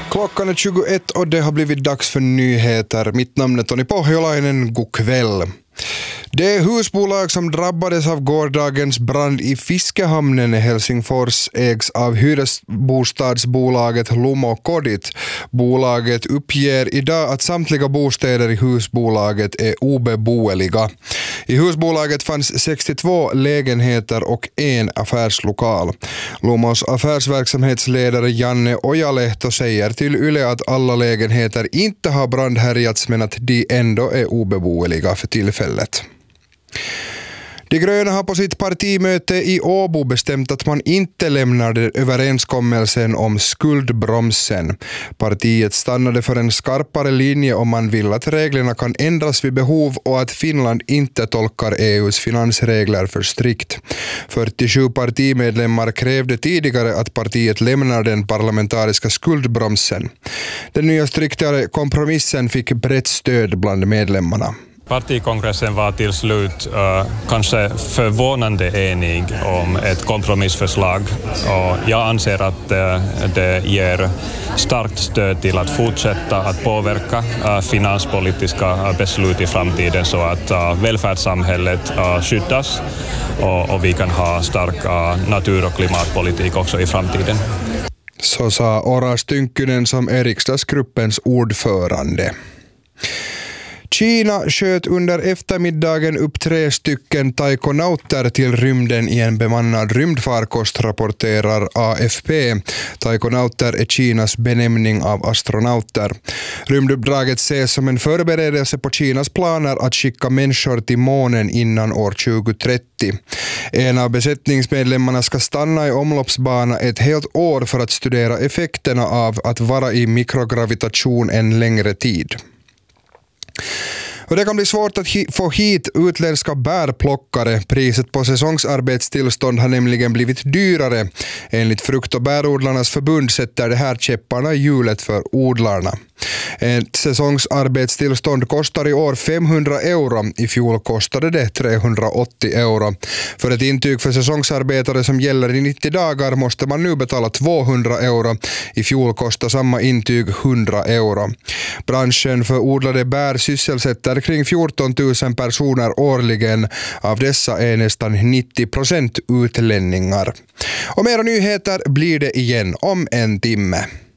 Klockan är 21 och det har blivit dags för nyheter. Mitt namn är Toni Pohjolainen. God kväll. Det husbolag som drabbades av gårdagens brand i Fiskehamnen i Helsingfors ägs av hyresbostadsbolaget Lumo Kodit. Bolaget uppger idag att samtliga bostäder i husbolaget är obeboeliga. I husbolaget fanns 62 lägenheter och en affärslokal. Lumos affärsverksamhetsledare Janne Ojalehto säger till Yle att alla lägenheter inte har brandhärjats men att de ändå är obeboeliga för tillfället. De gröna har på sitt partimöte i Åbo bestämt att man inte lämnar överenskommelsen om skuldbromsen. Partiet stannade för en skarpare linje om man vill att reglerna kan ändras vid behov och att Finland inte tolkar EUs finansregler för strikt. 47 partimedlemmar krävde tidigare att partiet lämnar den parlamentariska skuldbromsen. Den nya striktare kompromissen fick brett stöd bland medlemmarna. Partikongressen var till slut kanske förvånande enig om ett kompromissförslag och jag anser att det ger starkt stöd till att fortsätta att påverka finanspolitiska beslut i framtiden så att välfärdssamhället skyddas och vi kan ha stark natur- och klimatpolitik också i framtiden. Så sa Oras Tynkkynen som är riksdagsgruppens ordförande. Kina sköt under eftermiddagen upp 3 stycken taikonauter till rymden i en bemannad rymdfarkost, rapporterar AFP. Taikonauter är Kinas benämning av astronauter. Rymduppdraget ses som en förberedelse på Kinas planer att skicka människor till månen innan år 2030. En av besättningsmedlemmarna ska stanna i omloppsbana ett helt år för att studera effekterna av att vara i mikrogravitation en längre tid. Och det kan bli svårt att få hit utländska bärplockare. Priset på säsongsarbetstillstånd har nämligen blivit dyrare. Enligt frukt- och bärodlarnas förbund sätter det här käpparna i hjulet för odlarna. Ett säsongsarbetstillstånd kostar i år 500 euro. I fjol kostade det 380 euro. För ett intyg för säsongsarbetare som gäller i 90 dagar måste man nu betala 200 euro. I fjol kostade samma intyg 100 euro. Branschen för odlade bär sysselsätter kring 14 000 personer årligen. Av dessa är nästan 90% utlänningar. Och mera nyheter blir det igen om en timme.